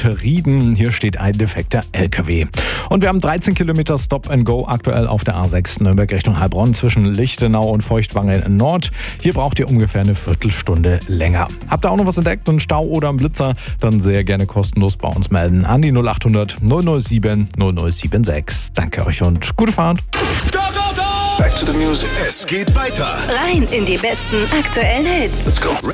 Rieden. Hier steht ein defekter LKW. Und wir haben 13 Kilometer Stop and Go aktuell auf der A6 Nürnberg Richtung Heilbronn zwischen Lichtenau und Feuchtwangen Nord. Hier braucht ihr ungefähr eine Viertelstunde länger. Habt ihr auch noch was entdeckt, einen Stau oder einen Blitzer? Dann sehr gerne kostenlos bei uns melden an die 0800 007 0076. Danke euch und gute Fahrt. Go, go, go! Back to the music. Es geht weiter. Rein in die besten aktuellen Hits. Let's go.